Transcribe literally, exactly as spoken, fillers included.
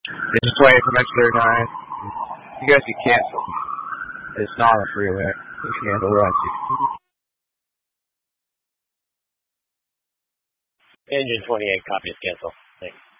This is twenty-eight from X thirty-nine. You guys can cancel. It's not a freeway. You can cancel run. Engine twenty-eight, copies cancel. Thanks.